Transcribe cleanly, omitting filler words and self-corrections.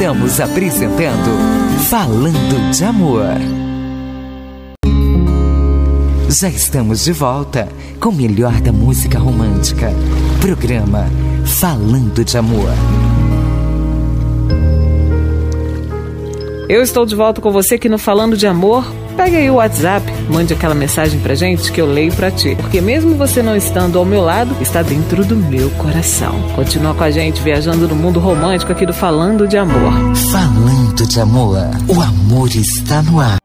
Estamos apresentando Falando de Amor. Já estamos de volta com o melhor da música romântica. Programa Falando de Amor. Eu estou de volta com você aqui no Falando de Amor. Pega aí o WhatsApp, mande aquela mensagem pra gente que eu leio pra ti. Porque mesmo você não estando ao meu lado, está dentro do meu coração. Continua com a gente viajando no mundo romântico aqui do Falando de Amor. Falando de Amor, o amor está no ar.